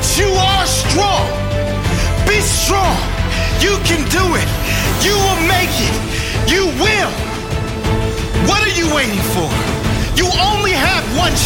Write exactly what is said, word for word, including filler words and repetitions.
You are strong. Be strong. You can do it. You will make it. You will. What are you waiting for? You only have one